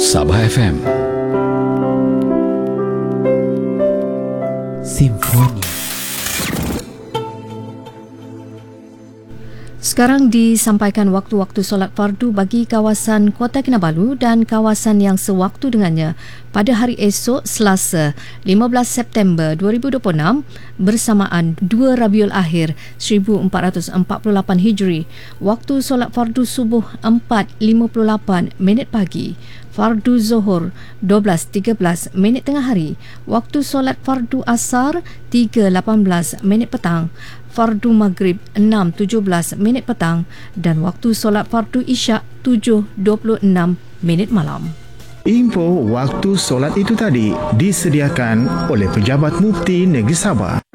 Sabah FM Simfoni. Sekarang disampaikan waktu-waktu solat fardu bagi kawasan Kota Kinabalu dan kawasan yang sewaktu dengannya pada hari esok Selasa 15 September 2026 bersamaan 2 Rabiul Akhir 1448 Hijri. Waktu solat fardu subuh 4.58 minit pagi. Fardu Zuhur 12.13 minit tengah hari. Waktu solat fardu asar 3.18 minit petang. Fardu Maghrib 6.17 minit petang dan waktu solat fardu Isyak 7.26 minit malam. Info waktu solat itu tadi disediakan oleh Pejabat Mufti Negeri Sabah.